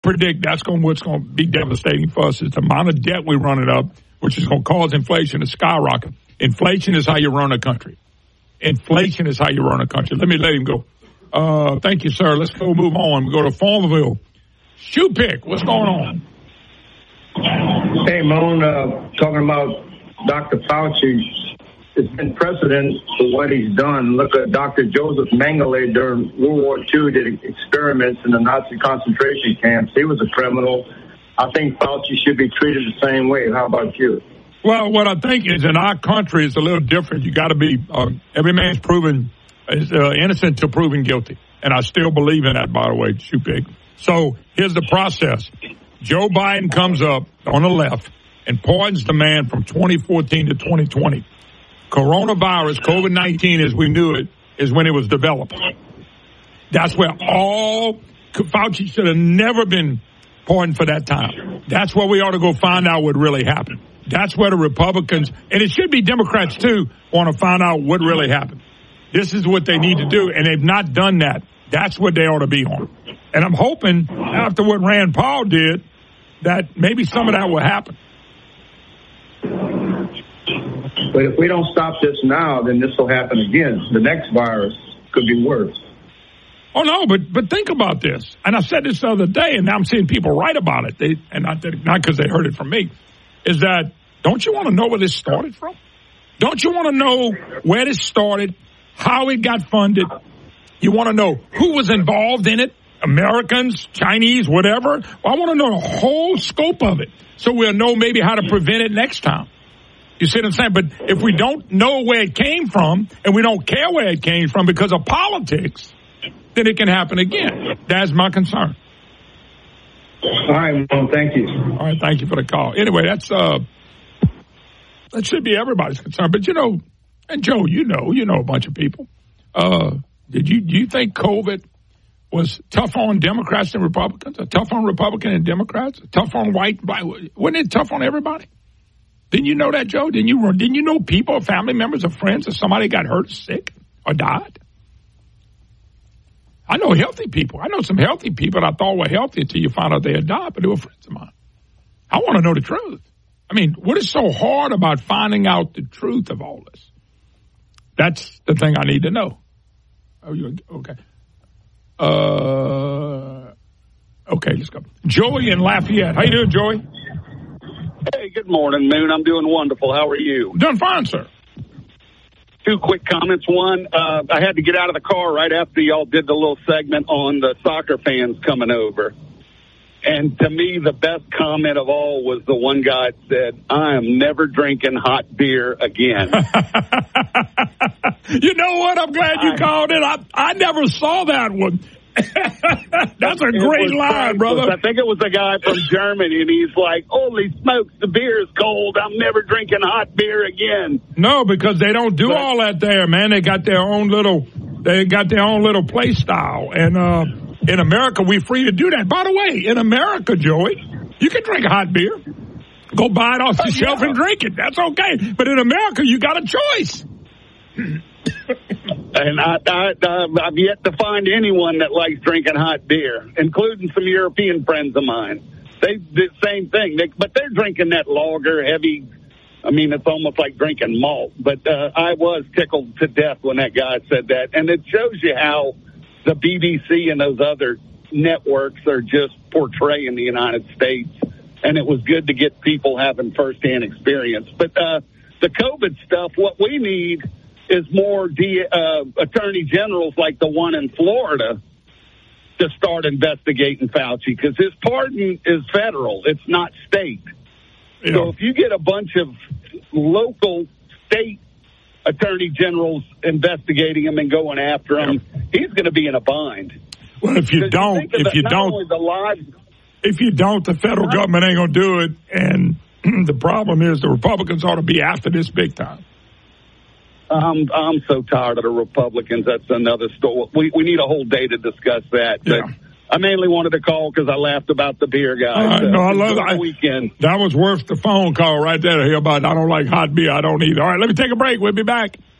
predict what's going to be devastating for us is the amount of debt we run it up, which is going to cause inflation to skyrocket. Inflation is how you run a country. Inflation is how you run a country. Let him go. Thank you, sir. Let's go move on. We go to Farmerville. Shoe pick. What's going on? Hey, Moon, talking about Dr. Fauci. It's been precedent for what he's done. Look at Dr. Joseph Mengele during World War II did experiments in the Nazi concentration camps. He was a criminal. I think Fauci should be treated the same way. How about you? Well, what I think is in our country it's a little different. You got to be every man's proven innocent till proven guilty, and I still believe in that. By the way, shoe pick. So here's the process: Joe Biden comes up on the left and poisons the man from 2014 to 2020. Coronavirus, COVID-19, as we knew it, is when it was developed. That's where Fauci should have never been poisoned for that time. That's where we ought to go find out what really happened. That's where the Republicans, and it should be Democrats too, want to find out what really happened. This is what they need to do, and they've not done that. That's what they ought to be on. And I'm hoping after what Rand Paul did, that maybe some of that will happen. But if we don't stop this now, then this will happen again. The next virus could be worse. Oh, no, but think about this. And I said this the other day, and now I'm seeing people write about it, and not because they heard it from me, is that don't you want to know where this started from? Don't you want to know where this started, how it got funded? You want to know who was involved in it? Americans, Chinese, whatever. Well, I want to know the whole scope of it so we'll know maybe how to prevent it next time. You see what I'm saying? But if we don't know where it came from and we don't care where it came from because of politics, then it can happen again. That's my concern. All right, well, thank you. All right, thank you for the call. Anyway, that should be everybody's concern. But, and Joe, you know a bunch of people. Do you think COVID was tough on Democrats and Republicans, or tough on Republicans and Democrats, tough on white, black? Wasn't it tough on everybody? Didn't you know that, Joe? Didn't you know people, family members, or friends, or somebody got hurt, sick, or died? I know healthy people. I know some healthy people that I thought were healthy until you found out they had died, but they were friends of mine. I want to know the truth. I mean, what is so hard about finding out the truth of all this? That's the thing I need to know. Oh, you okay? Okay, let's go. Joey in Lafayette. How you doing, Joey? Hey, good morning, Moon. I'm doing wonderful. How are you? Doing fine, sir. Two quick comments. One, I had to get out of the car right after y'all did the little segment on the soccer fans coming over. And to me, the best comment of all was the one guy that said, I am never drinking hot beer again. You know what? I'm glad you called it. I never saw that one. That's a great line, brother. I think it was a guy from Germany, and he's like, holy smokes, the beer is cold. I'm never drinking hot beer again. No, because they don't do all that there, man. They got their own little play style. And in America, we're free to do that. By the way, in America, Joey, you can drink a hot beer. Go buy it off the shelf and drink it. That's okay. But in America, you got a choice. And I've yet to find anyone that likes drinking hot beer, including some European friends of mine. They did the same thing, but they're drinking that lager heavy. I mean, it's almost like drinking malt. But I was tickled to death when that guy said that. And it shows you how the BBC and those other networks are just portraying the United States. And it was good to get people having firsthand experience. But the COVID stuff, what we need is more attorney generals like the one in Florida to start investigating Fauci, because his pardon is federal. It's not state. Yeah. So if you get a bunch of local state attorney generals investigating him and going after him, he's going to be in a bind. Well, if you don't, the federal government ain't going to do it. And the problem is the Republicans ought to be after this big time. I'm so tired of the Republicans. That's another story. We need a whole day to discuss that. But I mainly wanted to call because I laughed about the beer guy. No, I love it. Weekend. That was worth the phone call right there to hear about I don't like hot beer. I don't either. All right, let me take a break. We'll be back.